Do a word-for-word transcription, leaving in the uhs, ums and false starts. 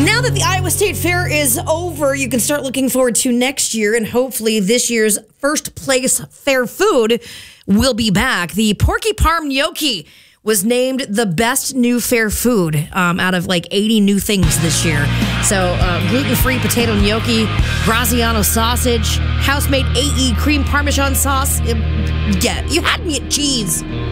Now that the Iowa State Fair is over, you can start looking forward to next year, and hopefully this year's first place fair food will be back. The Porky Parm Gnocchi was named the best new fair food um, out of like eighty new things this year. So uh, gluten-free potato gnocchi, Graziano sausage, house-made A E cream Parmesan sauce. It, yeah, you had me at cheese.